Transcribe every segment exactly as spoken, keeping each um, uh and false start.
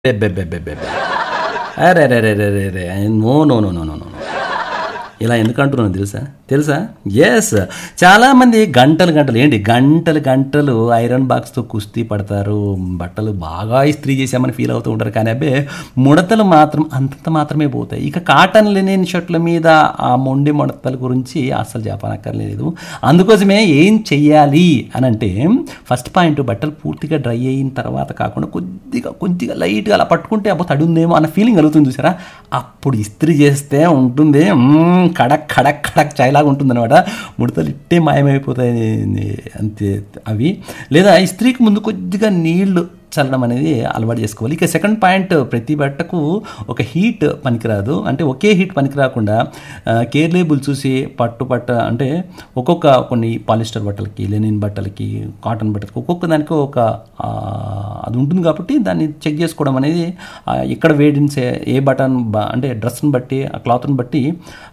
అబ్బెబ్బెబ్బెబ్బెబ్బే! అరెరెరెరెరెరే! No, no, no, no, no, no. ఇలా ఎందుకంటున్నానో తెలుసా? తెలుసా? యెస్. చాలామంది గంటలు గంటలు ఏంటి గంటలు గంటలు ఐరన్ బాక్స్‌తో కుస్తీ పడతారు. బట్టలు బాగా ఇస్త్రీ చేశామని ఫీల్ అవుతూ ఉంటారు. కానీ అబ్బే ముడతలు మాత్రం అంతంత మాత్రమే పోతాయి. ఇక కాటన్ లినెన్ షర్ట్ల మీద ఆ మొండి ముడతల గురించి అస్సలు చెప్పనక్కర్లేదు. అందుకోసమే ఏం చెయ్యాలి అనంటే ఫస్ట్ పాయింట్ బట్టలు పూర్తిగా డ్రై అయిన తర్వాత కాకుండా కొద్దిగా కొద్దిగా లైట్‌గా అలా పట్టుకుంటే అబ్బో తడి ఉందేమో అన్న ఫీలింగ్ కలుగుతుంది చూసారా? అప్పుడు ఇస్త్రీ చేస్తే ఉంటుంది హ్మ్. కడక్ కడక్ కడక్ చాయ్‌లాగా ఉంటుందన్నమాట. ముడతలు ఇట్టే మాయమైపోతాయి అంతే అవి. లేదా ఇస్త్రీకి ముందు కొద్దిగా నీళ్లు చల్లడం అనేది అలవాటు చేసుకోవాలి. ఇక సెకండ్ పాయింట్ ప్రతి బట్టకు ఒక హీట్ పనికిరాదు. అంటే ఒకే హీట్ పనికి రాకుండా కేర్ లేబుల్ చూసి పట్టు పట్ట అంటే ఒక్కొక్క కొన్ని పాలిస్టర్ బట్టలకి, లెనిన్ బట్టలకి, కాటన్ బట్టలకి ఒక్కొక్క దానికి ఒక అది ఉంటుంది కాబట్టి దాన్ని చెక్ చేసుకోవడం అనేది ఎక్కడ వేడిని ఏ బటన్ అంటే డ్రెస్ని బట్టి ఆ క్లాత్ని బట్టి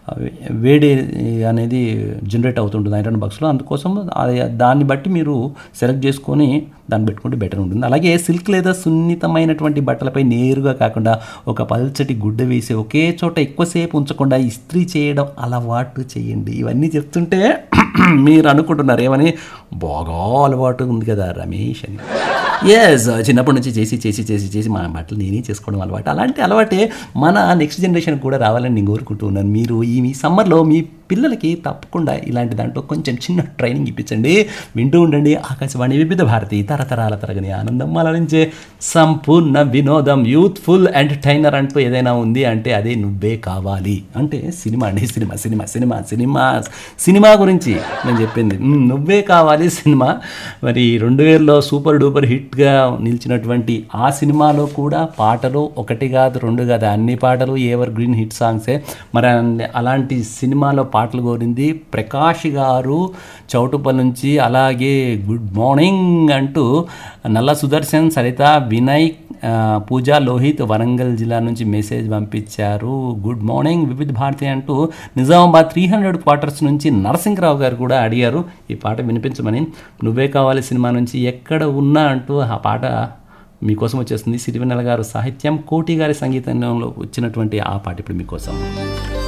వేడి అనేది జనరేట్ అవుతుంటుంది ఐరన్ బాక్స్లో. అందుకోసం దాన్ని బట్టి మీరు సెలెక్ట్ చేసుకొని దాన్ని పెట్టుకుంటే బెటర్ ఉంటుంది. అలాగే సిల్క్ లేదా సున్నితమైనటువంటి బట్టలపై నేరుగా కాకుండా ఒక పల్చటి గుడ్డ వేసి ఒకే చోట ఎక్కువసేపు ఉంచకుండా ఇస్త్రీ చేయడం అలవాటు చేయండి. ఇవన్నీ చెప్తుంటే మీరు అనుకుంటున్నారు ఏమని, బాగా అలవాటు ఉంది కదా రమేష్ అని. ఎస్, చిన్నప్పటి నుంచి చేసి చేసి చేసి చేసి మా బట్టలు నేనే చేసుకోవడం అలవాటు. అలాంటి అలవాటే మన నెక్స్ట్ జనరేషన్ కూడా రావాలని నేను కోరుకుంటూ ఉన్నాను. మీరు ఈ మీ సమ్మర్లో మీ పిల్లలకి తప్పకుండా ఇలాంటి దాంట్లో కొంచెం చిన్న ట్రైనింగ్ ఇప్పించండి. వింటూ ఉండండి ఆకాశవాణి వివిధ భారతి తరతరాల తరగని ఆనందం అలరించే సంపూర్ణ వినోదం. యూత్ఫుల్ ఎంటర్టైనర్ అంటూ ఏదైనా ఉంది అంటే అదే నువ్వే కావాలి. అంటే సినిమా అండి, cinema cinema cinema cinema cinema గురించి నేను చెప్పింది. నువ్వే కావాలి సినిమా మరి రెండు వేలలో సూపర్ డూపర్ హిట్గా నిలిచినటువంటి ఆ సినిమాలో కూడా పాటలు ఒకటి కాదు రెండు కాదు అన్ని పాటలు ఎవర్ గ్రీన్ హిట్ సాంగ్సే. మరి అలాంటి సినిమాలో పాటలు కోరింది ప్రకాష్ గారు చౌటుపల్లి నుంచి. అలాగే గుడ్ మార్నింగ్ అంటూ నల్ల సుదర్శన్, సరిత, వినయ్, పూజా లోహిత్ వరంగల్ జిల్లా నుంచి మెసేజ్ పంపించారు. గుడ్ మార్నింగ్ వివిధ భారతి అంటూ నిజామాబాద్ త్రీ హండ్రెడ్ క్వార్టర్స్ నుంచి నరసింహరావు గారు కూడా అడిగారు ఈ పాట వినిపించమని. నువ్వే కావాలి సినిమా నుంచి ఎక్కడ ఉన్నా అంటూ ఆ పాట మీకోసం వచ్చేస్తుంది. సిరివెన్నెల గారు సాహిత్యం, కోటి గారి సంగీతంలో వచ్చినటువంటి ఆ పాట ఇప్పుడు మీకోసం.